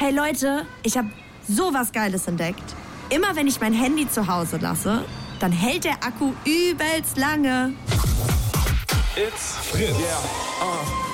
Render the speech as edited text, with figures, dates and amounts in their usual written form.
Hey Leute, ich habe sowas Geiles entdeckt. Immer wenn ich mein Handy zu Hause lasse, dann hält der Akku übelst lange. It's Fritz. Yeah.